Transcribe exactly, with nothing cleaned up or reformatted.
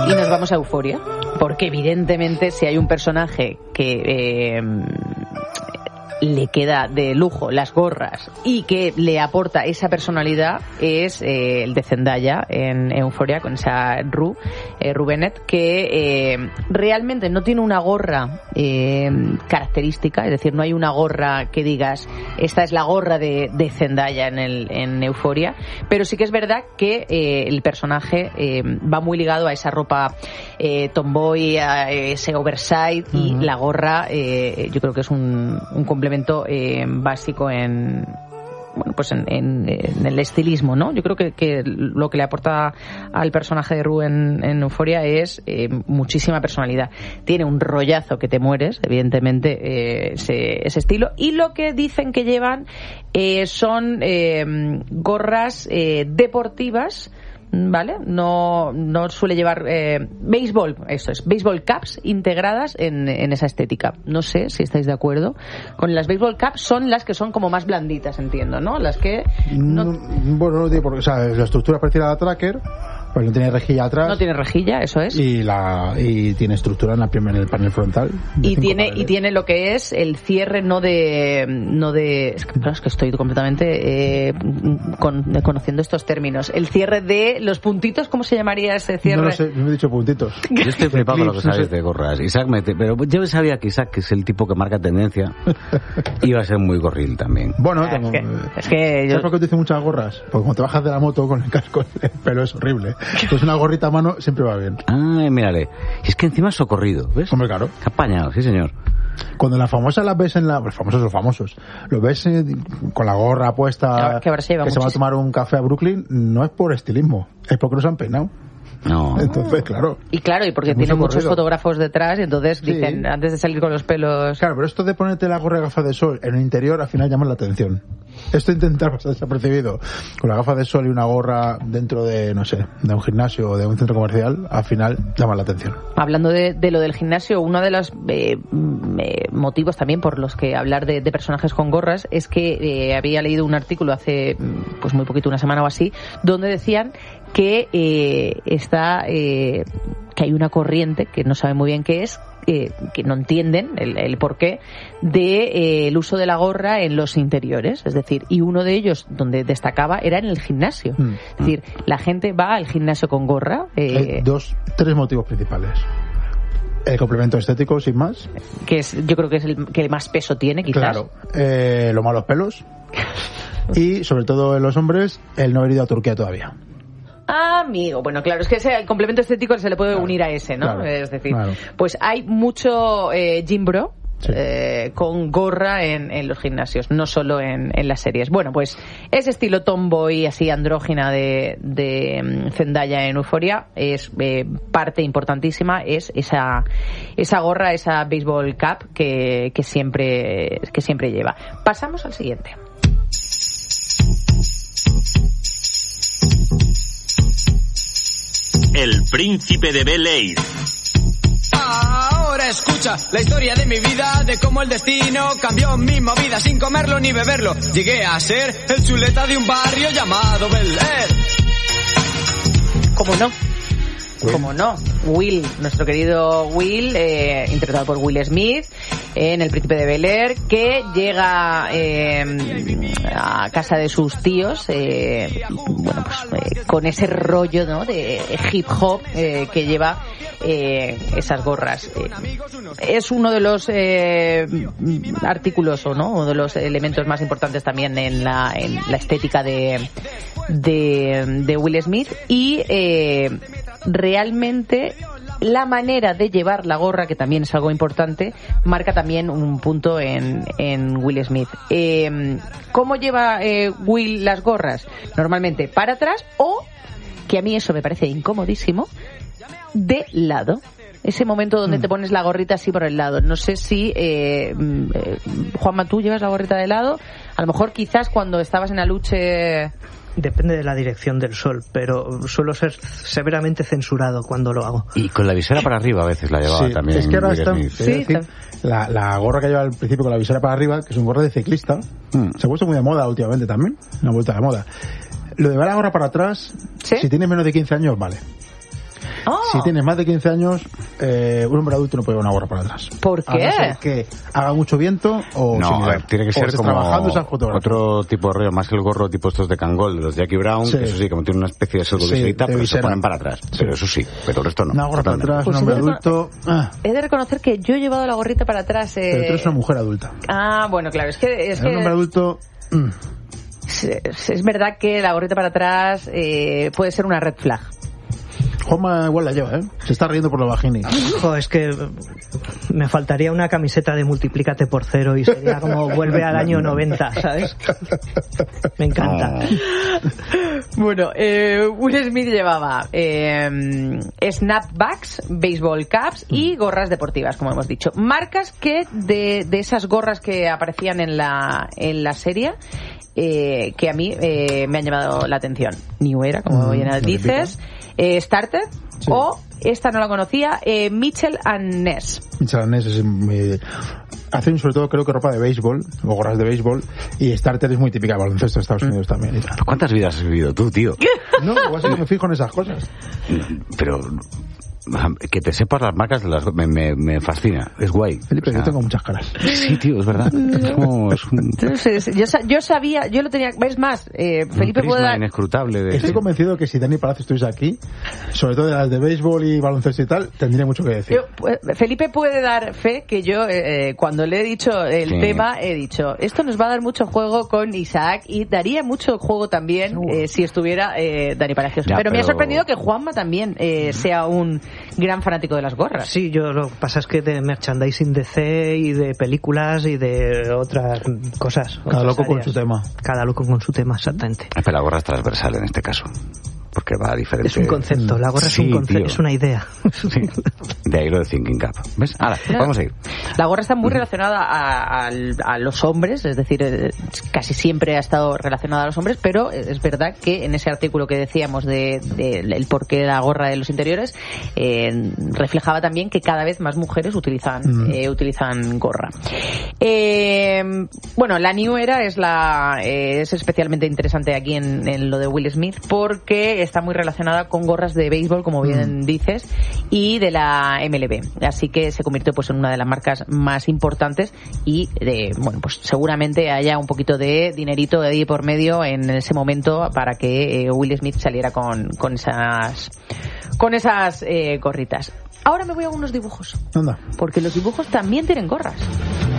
y nos vamos a Euphoria, porque evidentemente si hay un personaje que eh, le queda de lujo las gorras y que le aporta esa personalidad es eh, el de Zendaya en Euphoria, con esa Rue, eh, Rue Bennett, que eh, realmente no tiene una gorra eh, característica, es decir, no hay una gorra que digas esta es la gorra de, de Zendaya en, el, en Euphoria, pero sí que es verdad que eh, el personaje eh, va muy ligado a esa ropa eh, tomboy, a ese oversize, uh-huh. y la gorra eh, yo creo que es un, un complemento Eh, básico en bueno pues en, en, en el estilismo, ¿no? Yo creo que, que lo que le aporta al personaje de Rue en, en Euphoria es eh, muchísima personalidad. Tiene un rollazo que te mueres, evidentemente, eh, ese, ese estilo, y lo que dicen que llevan eh, son eh, gorras eh, deportivas, ¿vale? No, no suele llevar eh, béisbol, eso es, béisbol caps integradas en, en esa estética. No sé si estáis de acuerdo. Con las béisbol caps son las que son como más blanditas, entiendo, ¿no? Las que... No... No, bueno, no digo porque, o sea, la estructura parecida a la Tracker, pues no tiene rejilla atrás. No tiene rejilla, eso es. Y la y tiene estructura en, la, en el panel frontal. Y tiene paneles. Y tiene lo que es el cierre no de no de es que, es que estoy completamente eh, con, conociendo estos términos. El cierre de los puntitos, ¿cómo se llamaría ese cierre? No lo sé, me he dicho puntitos. Yo estoy flipado con lo que sabes, no sé, de gorras. Isaac me te, pero yo sabía que Isaac, que es el tipo que marca tendencia, iba a ser muy gorril también. Bueno, es tengo, que, es que ¿sabes yo... por qué te dicen muchas gorras? Porque cuando te bajas de la moto con el casco, el pelo es horrible. Entonces una gorrita a mano siempre va bien. Ah, mírale. Y es que encima es socorrido, ¿ves? Hombre, claro. Qué apañado, sí señor. Cuando las famosas las ves en la... Los famosos o famosos. Los ves eh, con la gorra puesta... Que, que se, que se va a tomar un café a Brooklyn. No es por estilismo. Es porque no se han peinado. No. Entonces, claro. Y claro, y porque tiene muchos fotógrafos detrás, y entonces sí. dicen, antes de salir con los pelos... Claro, pero esto de ponerte la gorra y gafas de sol en el interior, al final llama la atención. Esto de intentar pasar desapercibido con la gafa de sol y una gorra dentro de, no sé, de un gimnasio o de un centro comercial, al final llama la atención. Hablando de, de lo del gimnasio, uno de los eh, motivos también por los que hablar de, de personajes con gorras es que eh, había leído un artículo hace pues muy poquito, una semana o así, donde decían que eh, está eh, que hay una corriente que no sabe muy bien qué es, eh, que no entienden el, el porqué de eh, el uso de la gorra en los interiores, es decir, y uno de ellos donde destacaba era en el gimnasio. Mm. Es decir, la gente va al gimnasio con gorra. Eh, hay dos, tres motivos principales. El complemento estético, sin más. Que es, yo creo que es el que más peso tiene, quizás. Claro. Eh, los malos pelos. Y, sobre todo en los hombres, el no haber ido a Turquía todavía. Ah, amigo, bueno, claro, es que ese, el complemento estético se le puede claro, unir a ese, ¿no? Claro, es decir, claro. Pues hay mucho eh, gym bro. Sí. Eh, con gorra en, en los gimnasios, no solo en, en las series. Bueno, pues ese estilo tomboy, así andrógina de, de Zendaya en Euphoria es eh, parte importantísima, es esa esa gorra, esa baseball cap que, que siempre que siempre lleva. Pasamos al siguiente. El príncipe de Bel-Air. Ahora escucha la historia de mi vida, de cómo el destino cambió mi movida sin comerlo ni beberlo. Llegué a ser el chuleta de un barrio llamado Bel-Air. ¿Cómo no? ¿Cómo no? Will, nuestro querido Will, eh, interpretado por Will Smith, eh, en El Príncipe de Bel-Air, que llega eh, a casa de sus tíos, eh, bueno, pues eh, con ese rollo, ¿no?, de hip hop eh, que lleva eh, esas gorras. Eh, es uno de los eh, artículos, o no, uno de los elementos más importantes también en la, en la estética de, de, de Will Smith, y eh, realmente la manera de llevar la gorra, que también es algo importante, marca también un punto en, en Will Smith. Eh, ¿Cómo lleva eh, Will las gorras? Normalmente para atrás, o, que a mí eso me parece incomodísimo, de lado. Ese momento donde mm. te pones la gorrita así por el lado. No sé si, eh, eh, Juanma, tú llevas la gorrita de lado. A lo mejor quizás cuando estabas en la lucha... Depende de la dirección del sol, pero suelo ser severamente censurado cuando lo hago. Y con la visera para arriba a veces la llevaba sí, también. Es que ahora está, sí, decir, la, la gorra que lleva al principio con la visera para arriba, que es un gorra de ciclista, mm. se ha puesto muy de moda últimamente también, una vuelta de moda. Lo de llevar la gorra para atrás, ¿sí?, si tienes menos de quince años, vale. Oh. Si tienes más de quince años, eh, un hombre adulto no puede llevar una gorra para atrás. ¿Por qué? A no ser que haga mucho viento o No, a similar. ver, tiene que O ser estés como trabajando esas fotografías. otro tipo de rollo, más que el gorro tipo estos de Kangol, de los Jackie Brown, Sí. que eso sí, como tiene una especie de Sí, pseudoviserita, de pero se visera. ponen para atrás. Pero eso sí, pero el resto no. Una gorra para Totalmente. atrás, Pues un hombre he de adulto... Ah, He de reconocer que yo he llevado la gorrita para atrás. Eh... pero tú eres una mujer adulta. Ah, bueno, claro, es que... Es Un hombre que... adulto... mm, Es, es verdad que la gorrita para atrás eh, puede ser una red flag. Juanma igual la lleva, ¿eh? Se está riendo por la vagina. Jo, es que me faltaría una camiseta de multiplícate por cero y sería como vuelve al año noventa, ¿sabes? Me encanta. Bueno, eh, Will Smith llevaba eh, snapbacks, baseball caps y gorras deportivas, como hemos dicho. Marcas que de, de esas gorras que aparecían en la, en la serie, eh, que a mí eh, me han llamado la atención. New Era, como Mm, bien lo dices, eh, Started, Sí. o, esta no la conocía, eh, Mitchell and Ness. Mitchell Ness es muy... Hacen sobre todo creo que ropa de béisbol o gorras de béisbol, y Starter es muy típica de baloncesto de Estados Unidos también y tal. ¿Cuántas vidas has vivido tú, tío? No, igual sí que me fijo en esas cosas. Pero que te sepas las marcas de las me, me, me fascina, es guay. Felipe, O sea, yo tengo muchas caras. Sí, tío, es verdad. Es como es un, Entonces, yo, sa- yo sabía, yo lo tenía, es más, eh, un Felipe prisma puede dar... inescrutable de... Estoy convencido que si Dani Palacio estuviese aquí, sobre todo de las de béisbol y baloncesto y tal, tendría mucho que decir. Yo, eh, Felipe puede dar fe que yo, eh, eh, cuando le he dicho el Sí. tema, he dicho, esto nos va a dar mucho juego con Isaac y daría mucho juego también Seguro. eh, si estuviera eh, Dani Palacios. Ya, pero, me ha pero- sorprendido que Juanma también eh, sea un gran fanático de las gorras. Sí, yo lo que pasa es que de merchandising D C y de películas y de otras cosas. Cada otras loco con áreas. su tema. Cada loco con su tema, exactamente. Pero la gorra es transversal en este caso, porque va a diferente... Es un concepto, la gorra Sí, es un concepto, tío. es una idea. Sí. De ahí lo de Thinking Cap. ¿Ves? Ahora, vamos a ir. La gorra está muy relacionada a, a- a los hombres, es decir, eh, casi siempre ha estado relacionada a los hombres, pero es verdad que en ese artículo que decíamos de, de el porqué de la gorra de los interiores, eh, reflejaba también que cada vez más mujeres utilizan Mm. eh, utilizan gorra. Eh, bueno, la New Era es la eh, es especialmente interesante aquí en, en lo de Will Smith porque está muy relacionada con gorras de béisbol, como bien dices, y de la M L B. Así que se convirtió pues en una de las marcas más importantes y de, bueno, pues seguramente haya un poquito de dinerito de ahí por medio en ese momento para que eh, Will Smith saliera con, con esas con esas eh, gorritas. Ahora me voy a unos dibujos, Anda. porque los dibujos también tienen gorras.